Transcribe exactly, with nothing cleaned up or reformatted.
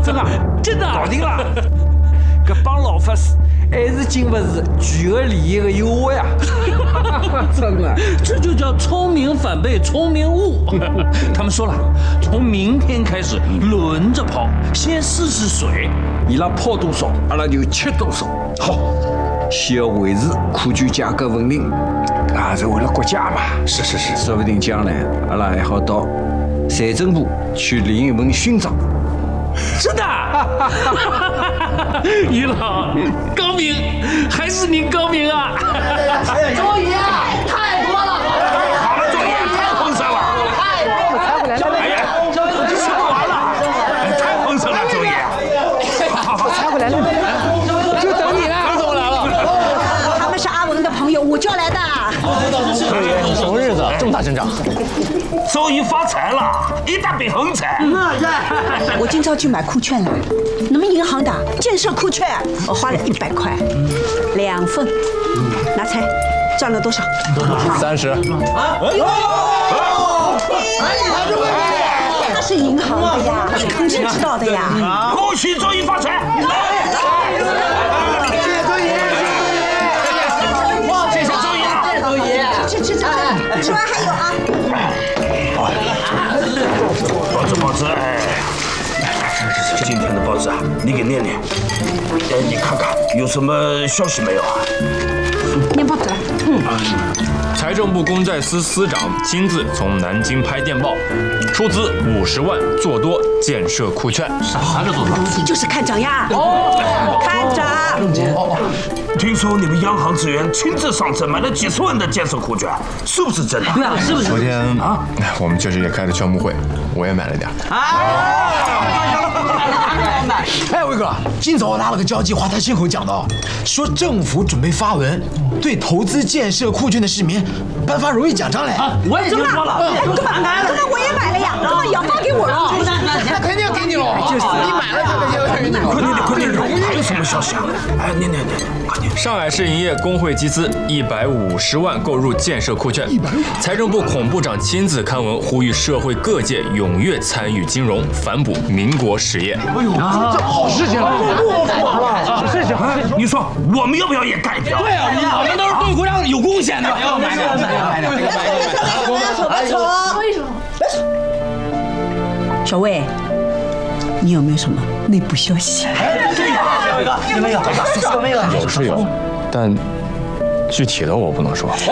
真的， 真的搞定了。搿帮老法师还是经不住巨额利益的诱惑呀！真的， 这就叫聪明反被聪明误。他们说了，从明天开始轮着跑，先试试水。 伊拉跑多少，阿拉就吃多少。好，先要维持库区价格稳定，啊，是为了国家嘛。 是是是， 说不定将来阿拉还好到财政部去领一份勋章。 真的，于老高明，还是您高明啊！ 周爷太多了， 好了，周爷太丰盛了， 太多了， 哎呀，吃不完了，太丰盛了，周爷。好好， 才回来了，就等你了，怎么来了？ 他们是阿文的朋友，我叫来的。 什么日子这么大阵仗？ 周姨发财了，一大笔横财。 我今朝去买库券了，你们银行的建设库券，我花了一百块，两份，拿猜，赚了多少？ 三十。 他是银行的呀，他肯定知道的呀。 恭喜周姨发财！ 谢谢周爷， 谢谢周姨啊！ 谢谢周爷， 吃吃吃吃，吃完还有啊。 报纸报纸，哎，今天的报纸啊，你给念念。哎，你看看有什么消息没有啊？ 念报纸了。嗯。 财政部公债司司长亲自从南京拍电报，出资五十万做多建设库券。 啥叫做多？ 就是看涨呀。哦。看涨。 听说你们央行职员亲自上阵买了几十万的建设库券，是不是真的？ 对啊，是不是？ 昨天啊，我们确实也开了劝募会，我也买了点。 哎，威哥，今早我拉了个交际花，他亲口讲的，说政府准备发文，对投资建设库券的市民颁发荣誉奖章嘞。 啊，我也听说了。 哥们，哥们，我也买了呀，哥们也要发给我了。 那肯定给你喽，就是你买了，肯定要给你喽。 快点点，快点点，还有什么消息啊？哎，念念念，快点。 上海市营业工会集资一百五十万购入建设库券，财政部孔部长亲自刊文呼吁社会各界踊跃参与金融，反哺民国实业。 哎呦，这好事情啊！ 好事情，你说我们要不要也干一票？ 对啊，我们都是对国家有贡献的。要买点，买点，买点。 别吵，别吵，为什么？别吵。小魏，你有没有什么内部消息？ 对呀， 有一个，有没有？有没有？ 有是有，但具体的我不能说。